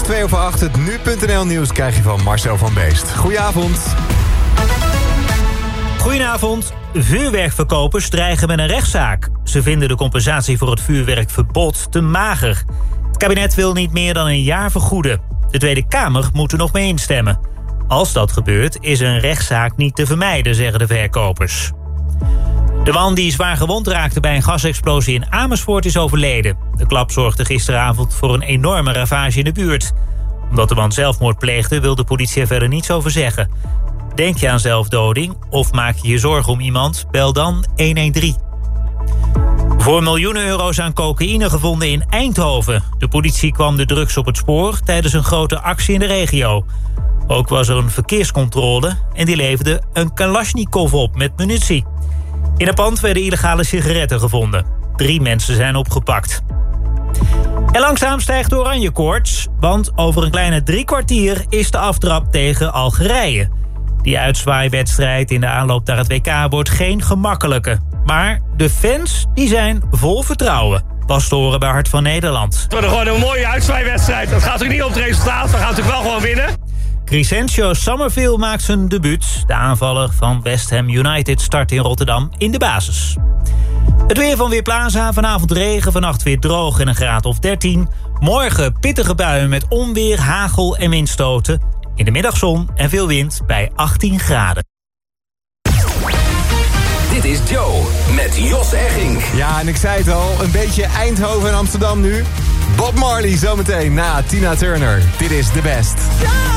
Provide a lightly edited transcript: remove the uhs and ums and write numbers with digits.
2:08, het nu.nl nieuws krijg je van Marcel van Beest. Goedenavond. Goedenavond. Vuurwerkverkopers dreigen met een rechtszaak. Ze vinden de compensatie voor het vuurwerkverbod te mager. Het kabinet wil niet meer dan een jaar vergoeden. De Tweede Kamer moet er nog mee instemmen. Als dat gebeurt, is een rechtszaak niet te vermijden, zeggen de verkopers. De man die zwaar gewond raakte bij een gasexplosie in Amersfoort is overleden. De klap zorgde gisteravond voor een enorme ravage in de buurt. Omdat de man zelfmoord pleegde, wil de politie er verder niets over zeggen. Denk je aan zelfdoding of maak je je zorgen om iemand? Bel dan 113. Voor miljoenen euro's aan cocaïne gevonden in Eindhoven. De politie kwam de drugs op het spoor tijdens een grote actie in de regio. Ook was er een verkeerscontrole en die leverde een Kalashnikov op met munitie. In een pand werden illegale sigaretten gevonden. 3 mensen zijn opgepakt. En langzaam stijgt de oranje koorts, want over een kleine 3 kwartier is de aftrap tegen Algerije. Die uitzwaaiwedstrijd in de aanloop naar het WK wordt geen gemakkelijke. Maar de fans die zijn vol vertrouwen. Pas te horen bij Hart van Nederland. Het wordt gewoon een mooie uitzwaaiwedstrijd. Het gaat natuurlijk niet om het resultaat, we gaan natuurlijk wel gewoon winnen. Crescencio Summerville maakt zijn debuut. De aanvaller van West Ham United start in Rotterdam in de basis. Het weer van Weerplaza, vanavond regen, vannacht weer droog en een graad of 13. Morgen pittige buien met onweer, hagel en windstoten. In de middag zon en veel wind bij 18 graden. Dit is Joe met Jos Eggink. Ja, en ik zei het al, een beetje Eindhoven en Amsterdam nu. Bob Marley zometeen na Tina Turner. Dit is The Best.